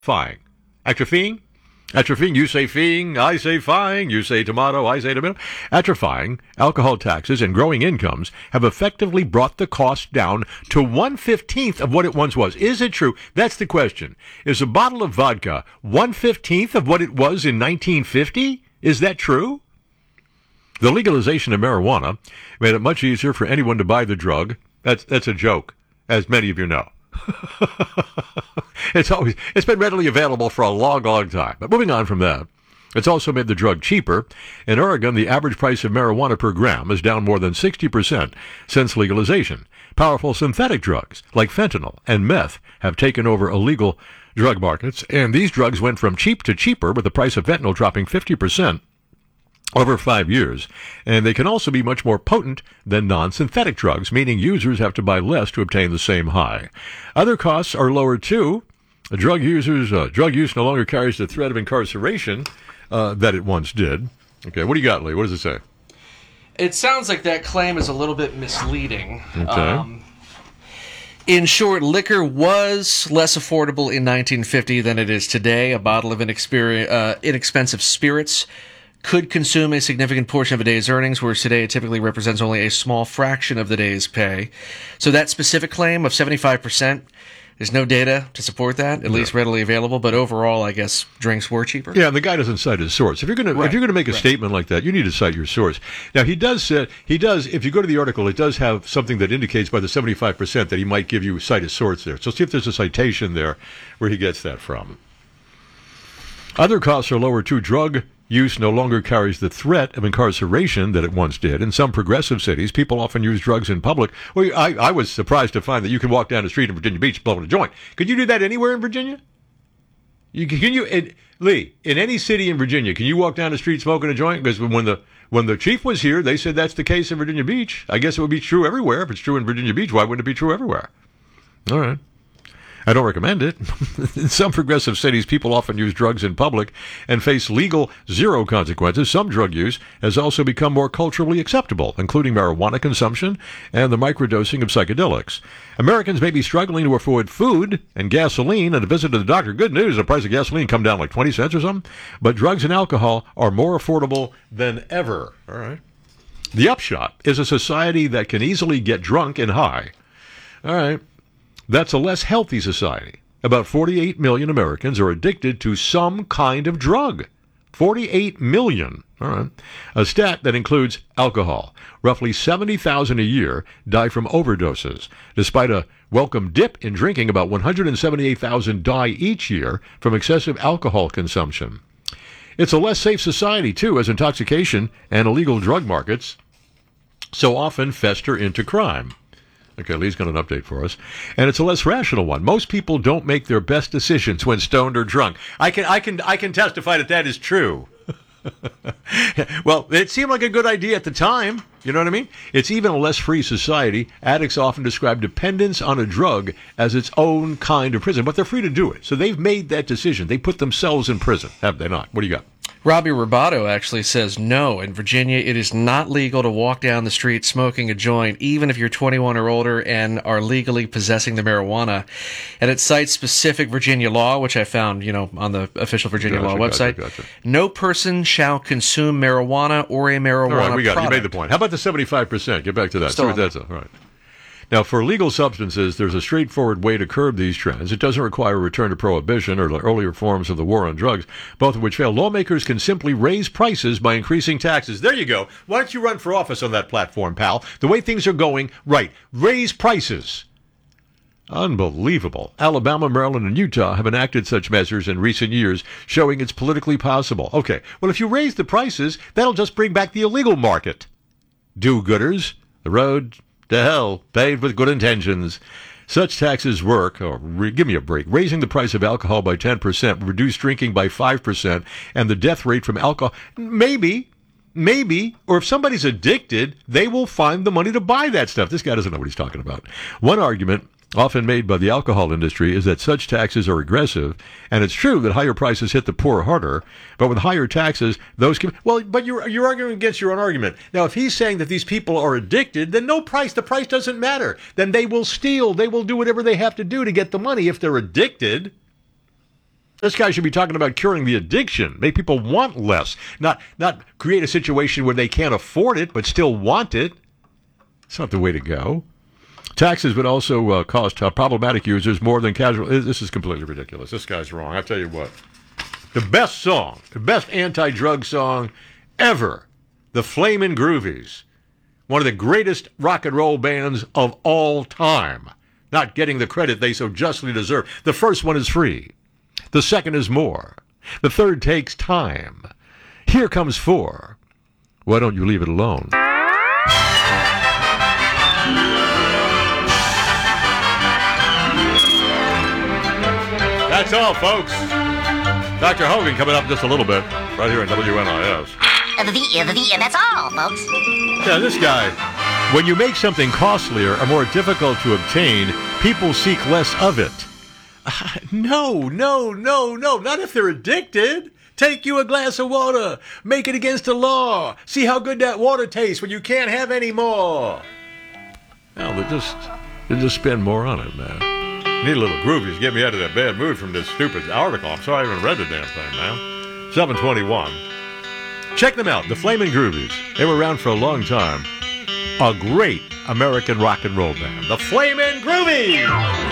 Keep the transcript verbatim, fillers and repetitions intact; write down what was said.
Fying. Atrophying? Atrophying, you say feeing, I say fying, you say tomato, I say tomato. Atrophying, alcohol taxes, and growing incomes have effectively brought the cost down to one fifteenth of what it once was. Is it true? That's the question. Is a bottle of vodka one fifteenth of what it was in nineteen fifty? Is that true? The legalization of marijuana made it much easier for anyone to buy the drug. That's, that's a joke, as many of you know. It's always it's been readily available for a long, long time. But moving on from that, it's also made the drug cheaper. In Oregon, the average price of marijuana per gram is down more than sixty percent since legalization. Powerful synthetic drugs like fentanyl and meth have taken over illegal drug markets, and these drugs went from cheap to cheaper, with the price of fentanyl dropping fifty percent over five years. And they can also be much more potent than non-synthetic drugs, meaning users have to buy less to obtain the same high. Other costs are lower too. Drug users, uh, drug use no longer carries the threat of incarceration uh, that it once did. Okay, what do you got, Lee? What does it say? It sounds like that claim is a little bit misleading. Okay. Um, in short, liquor was less affordable in nineteen fifty than it is today. A bottle of inexper- uh, inexpensive spirits could consume a significant portion of a day's earnings, whereas today it typically represents only a small fraction of the day's pay. So that specific claim of seventy-five percent, there's no data to support that, at no. least readily available. But overall, I guess drinks were cheaper. Yeah, and the guy doesn't cite his source. If you're going right. if you're going to make a right. statement like that, you need to cite your source. Now he does. Uh, he does. If you go to the article, it does have something that indicates by the seventy-five percent that he might give you cite his source there. So see if there's a citation there where he gets that from. Other costs are lower too. Drug use no longer carries the threat of incarceration that it once did. In some progressive cities, people often use drugs in public. Well, I, I was surprised to find that you can walk down the street in Virginia Beach blowing a joint. Could you do that anywhere in Virginia? You, can you, in, Lee, in any city in Virginia, can you walk down the street smoking a joint? Because when the when the chief was here, they said that's the case in Virginia Beach. I guess it would be true everywhere. If it's true in Virginia Beach, why wouldn't it be true everywhere? All right. I don't recommend it. In some progressive cities, people often use drugs in public and face legal zero consequences. Some drug use has also become more culturally acceptable, including marijuana consumption and the microdosing of psychedelics. Americans may be struggling to afford food and gasoline and a visit to the doctor. Good news, the price of gasoline come down like twenty cents or something. But drugs and alcohol are more affordable than ever. All right. The upshot is a society that can easily get drunk and high. All right. That's a less healthy society. About forty-eight million Americans are addicted to some kind of drug. forty-eight million. All right. A stat that includes alcohol. Roughly seventy thousand a year die from overdoses. Despite a welcome dip in drinking, about one hundred seventy-eight thousand die each year from excessive alcohol consumption. It's a less safe society, too, as intoxication and illegal drug markets so often fester into crime. Okay, Lee's got an update for us. And it's a less rational one. Most people don't make their best decisions when stoned or drunk. I can I can I can testify that that is true. Well, it seemed like a good idea at the time. You know what I mean? It's even a less free society. Addicts often describe dependence on a drug as its own kind of prison, but they're free to do it. So they've made that decision. They put themselves in prison, have they not? What do you got? Robbie Robato actually says no. In Virginia, it is not legal to walk down the street smoking a joint, even if you're twenty-one or older and are legally possessing the marijuana. And it cites specific Virginia law, which I found, you know, on the official Virginia gotcha, law gotcha, website. Gotcha. No person shall consume marijuana or a marijuana All right, we got product. it. You made the point. How about the seventy-five percent? Get back to that. Still See what that's all right. Now, for illegal substances, there's a straightforward way to curb these trends. It doesn't require a return to prohibition or the earlier forms of the war on drugs, both of which failed. Lawmakers can simply raise prices by increasing taxes. There you go. Why don't you run for office on that platform, pal? The way things are going, right. Raise prices. Unbelievable. Alabama, Maryland, and Utah have enacted such measures in recent years, showing it's politically possible. Okay, well, if you raise the prices, that'll just bring back the illegal market. Do-gooders. The road to hell, paved with good intentions. Such taxes work, or re- give me a break, raising the price of alcohol by ten percent, reduce drinking by five percent, and the death rate from alcohol. Maybe, maybe, or if somebody's addicted, they will find the money to buy that stuff. This guy doesn't know what he's talking about. One argument often made by the alcohol industry is that such taxes are regressive, and it's true that higher prices hit the poor harder, but with higher taxes, those can... Well, but you're, you're arguing against your own argument. Now, if he's saying that these people are addicted, then no price, the price doesn't matter. Then they will steal, they will do whatever they have to do to get the money if they're addicted. This guy should be talking about curing the addiction, make people want less, not not create a situation where they can't afford it but still want it. It's not the way to go. Taxes would also uh, cost uh, problematic users more than casual. This is completely ridiculous. This guy's wrong. I tell you what. The best song, the best anti-drug song ever, the Flamin' Groovies. One of the greatest rock and roll bands of all time. Not getting the credit they so justly deserve. The first one is free. The second is more. The third takes time. Here comes four. Why don't you leave it alone? That's all, folks. Doctor Hogan coming up in just a little bit, right here on W N I S. Uh, the, uh, the, uh, that's all, folks. Yeah, this guy, when you make something costlier or more difficult to obtain, people seek less of it. Uh, no, no, no, no, not if they're addicted. Take you a glass of water. Make it against the law. See how good that water tastes when you can't have any more. Well, they just, they just spend more on it, man. Need a little groovies to get me out of that bad mood from this stupid article. I'm sorry I even read the damn thing, man. seven twenty-one. Check them out, the Flamin' Groovies. They were around for a long time. A great American rock and roll band. The Flamin' Groovies!